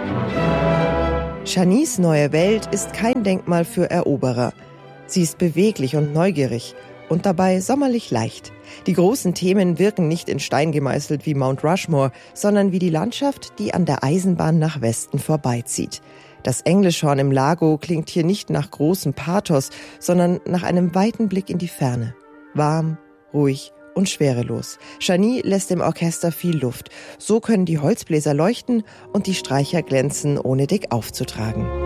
Shanice neue Welt ist kein Denkmal für Eroberer. Sie ist beweglich und neugierig und dabei sommerlich leicht. Die großen Themen wirken nicht in Stein gemeißelt wie Mount Rushmore, sondern wie die Landschaft, die an der Eisenbahn nach Westen vorbeizieht. Das Englischhorn im Lago klingt hier nicht nach großem Pathos, sondern nach einem weiten Blick in die Ferne. Warm, ruhig und schwerelos. Shani lässt dem Orchester viel Luft. So können die Holzbläser leuchten und die Streicher glänzen, ohne dick aufzutragen.